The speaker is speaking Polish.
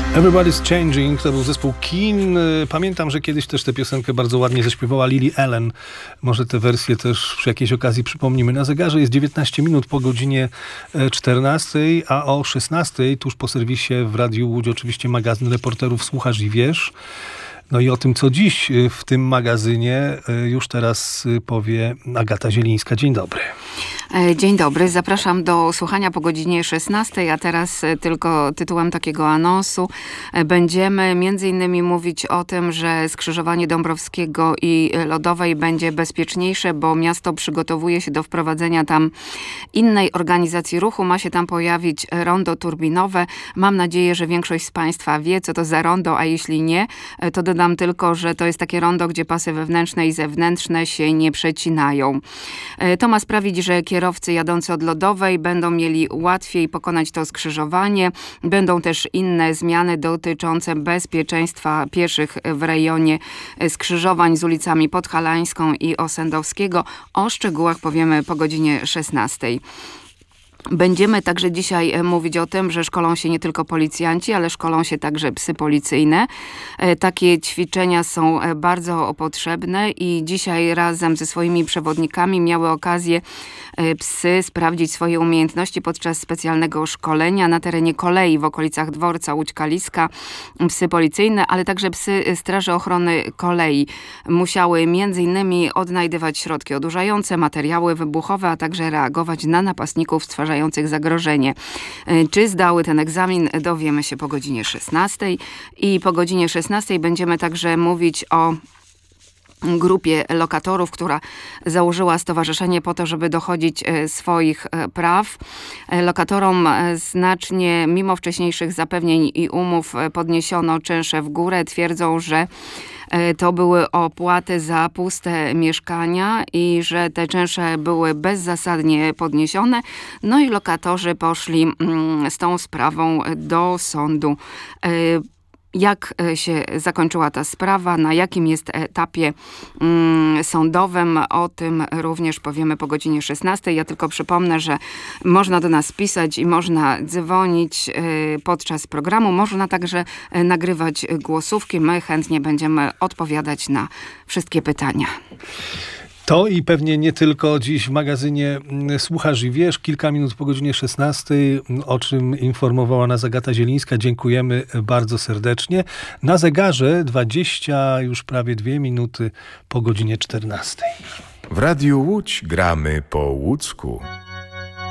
Everybody's Changing to był zespół Keane. Pamiętam, że kiedyś też tę piosenkę bardzo ładnie zaśpiewała Lily Allen. Może tę wersję też przy jakiejś okazji przypomnimy. Na zegarze jest 19 minut po godzinie 14, a o 16 tuż po serwisie w Radiu Łódź oczywiście magazyn reporterów Słuchasz i Wiesz. No i o tym, co dziś w tym magazynie, już teraz powie Agata Zielińska. Dzień dobry. Dzień dobry, zapraszam do słuchania po godzinie 16, a teraz tylko tytułem takiego anonsu będziemy między innymi mówić o tym, że skrzyżowanie Dąbrowskiego i Lodowej będzie bezpieczniejsze, bo miasto przygotowuje się do wprowadzenia tam innej organizacji ruchu. Ma się tam pojawić rondo turbinowe. Mam nadzieję, że większość z Państwa wie, co to za rondo, a jeśli nie, to dodam tylko, że to jest takie rondo, gdzie pasy wewnętrzne i zewnętrzne się nie przecinają. To ma sprawić, że kierowcy jadący od Lodowej będą mieli łatwiej pokonać to skrzyżowanie. Będą też inne zmiany dotyczące bezpieczeństwa pieszych w rejonie skrzyżowań z ulicami Podhalańską i Osędowskiego. O szczegółach powiemy po godzinie 16. Będziemy także dzisiaj mówić o tym, że szkolą się nie tylko policjanci, ale szkolą się także psy policyjne. Takie ćwiczenia są bardzo potrzebne i dzisiaj razem ze swoimi przewodnikami miały okazję psy sprawdzić swoje umiejętności podczas specjalnego szkolenia na terenie kolei w okolicach dworca Łódź-Kaliska. Psy policyjne, ale także psy Straży Ochrony Kolei musiały m.in. odnajdywać środki odurzające, materiały wybuchowe, a także reagować na napastników stwarzających zagrożenie. Czy zdały ten egzamin, dowiemy się po godzinie 16. I po godzinie 16 będziemy także mówić o grupie lokatorów, która założyła stowarzyszenie po to, żeby dochodzić swoich praw. Lokatorom znacznie, mimo wcześniejszych zapewnień i umów, podniesiono czynsze w górę. Twierdzą, że to były opłaty za puste mieszkania i że te czynsze były bezzasadnie podniesione. No i lokatorzy poszli z tą sprawą do sądu. Jak się zakończyła ta sprawa, na jakim jest etapie sądowym, o tym również powiemy po godzinie 16. Ja tylko przypomnę, że można do nas pisać i można dzwonić podczas programu. Można także nagrywać głosówki. My chętnie będziemy odpowiadać na wszystkie pytania. To i pewnie nie tylko dziś w magazynie Słuchasz i Wiesz. Kilka minut po godzinie 16, o czym informowała nas Agata Zielińska. Dziękujemy bardzo serdecznie. Na zegarze 20, już prawie 2 minuty po godzinie 14. W Radiu Łódź gramy po łódzku.